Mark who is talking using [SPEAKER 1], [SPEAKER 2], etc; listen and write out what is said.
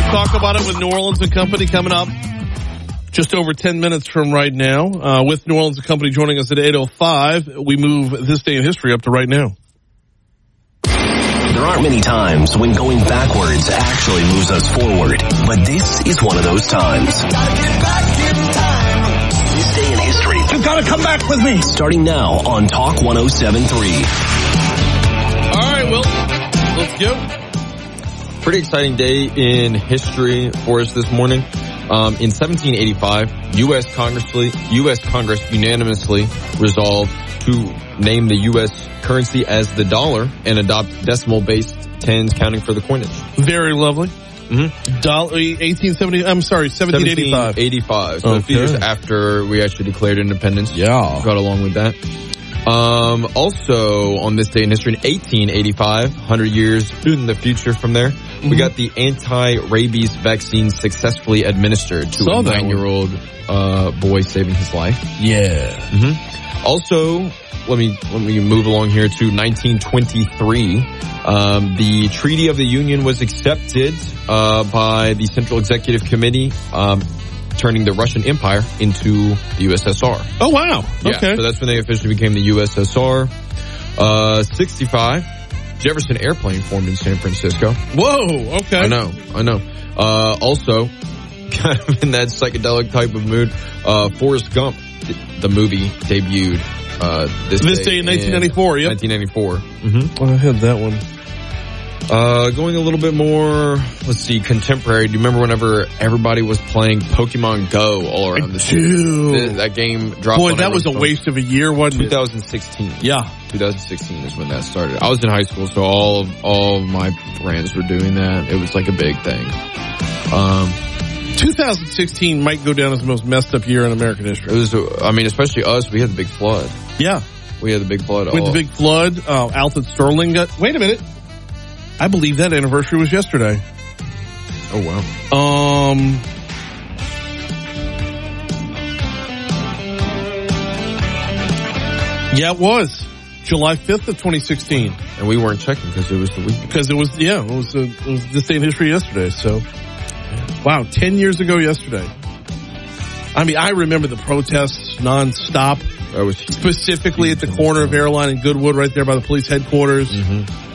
[SPEAKER 1] talk about it with New Orleans and Company coming up just over 10 minutes from right now. With New Orleans and Company joining us at 8:05, we move this day in history up to right now.
[SPEAKER 2] There aren't many times when going backwards actually moves us forward, but this is one of those times. This day in history.
[SPEAKER 3] You've got to come back with me.
[SPEAKER 2] Starting now on Talk 107.3.
[SPEAKER 1] All right, Will, let's go.
[SPEAKER 4] Pretty exciting day in history for us this morning. In 1785, U.S. Congress unanimously resolved to name the U.S. currency as the dollar and adopt decimal-based tens counting for the coinage.
[SPEAKER 1] Very lovely. Mm-hmm. 1785.
[SPEAKER 4] So a few years after we actually declared independence.
[SPEAKER 1] Yeah.
[SPEAKER 4] Got along with that. Also, on this day in history, in 1885, 100 years in the future from there, we got the anti-rabies vaccine successfully administered to a 9-year-old boy, saving his life.
[SPEAKER 1] Yeah.
[SPEAKER 4] Mm-hmm. Also, let me move along here to 1923. The Treaty of the Union was accepted by the Central Executive Committee, turning the Russian Empire into the USSR.
[SPEAKER 1] Oh, wow.
[SPEAKER 4] Yeah,
[SPEAKER 1] okay.
[SPEAKER 4] So that's when they officially became the USSR. 65, Jefferson Airplane formed in San Francisco.
[SPEAKER 1] Whoa, okay.
[SPEAKER 4] I know. Also, kind of in that psychedelic type of mood, Forrest Gump, the movie, debuted this day
[SPEAKER 1] in 1994, yep.
[SPEAKER 4] 1994. Mm-hmm.
[SPEAKER 1] I had that one.
[SPEAKER 4] Going a little bit more, let's see, contemporary. Do you remember whenever everybody was playing Pokemon Go all around the city? That game dropped.
[SPEAKER 1] Boy, that was a waste of a year, wasn't it?
[SPEAKER 4] 2016.
[SPEAKER 1] Yeah.
[SPEAKER 4] 2016 is when that started. I was in high school, so all of my friends were doing that. It was like a big thing.
[SPEAKER 1] 2016 might go down as the most messed up year in American history.
[SPEAKER 4] It was, especially us. We had the big flood.
[SPEAKER 1] Yeah.
[SPEAKER 4] We had the big flood.
[SPEAKER 1] With the big flood, Alfred Sterling got... Wait a minute. I believe that anniversary was yesterday.
[SPEAKER 4] Oh, wow.
[SPEAKER 1] Yeah, it was. July 5th of 2016.
[SPEAKER 4] And we weren't checking because it was the weekend.
[SPEAKER 1] Because it was this day in history yesterday, so... Wow, 10 years ago yesterday. I remember the protests nonstop.
[SPEAKER 4] That was
[SPEAKER 1] specifically at the corner of Airline and Goodwood, right there by the police headquarters.
[SPEAKER 4] Mm-hmm.